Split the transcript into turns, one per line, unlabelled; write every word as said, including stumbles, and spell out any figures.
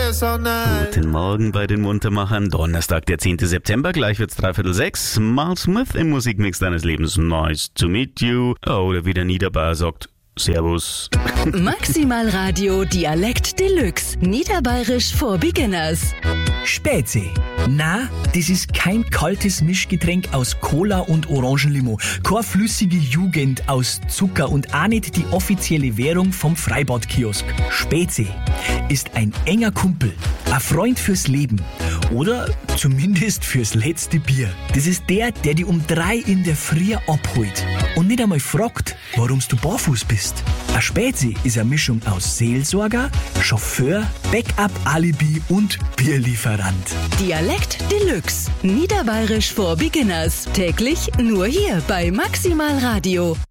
Guten Morgen bei den Muntermachern. Donnerstag, der zehnte September, gleich wird's dreiviertel sechs. Mal Smith im Musikmix deines Lebens. Nice to meet you. Oder wie der Niederbayer sagt, Servus.
Maximal Radio Dialekt Deluxe. Niederbayerisch for Beginners.
Spätsee. Na, das ist kein kaltes Mischgetränk aus Cola und Orangenlimo. Keine flüssige Jugend aus Zucker und auch nicht die offizielle Währung vom Freibadkiosk. Spätsee ist ein enger Kumpel, ein Freund fürs Leben oder zumindest fürs letzte Bier. Das ist der, der die um drei in der Früh abholt und nicht einmal fragt, warum du barfuß bist. Ein Spätsee ist eine Mischung aus Seelsorger, Chauffeur, Backup-Alibi und Bierlieferant.
Dialekt Deluxe. Niederbayerisch for Beginners. Täglich nur hier bei Maximal Radio.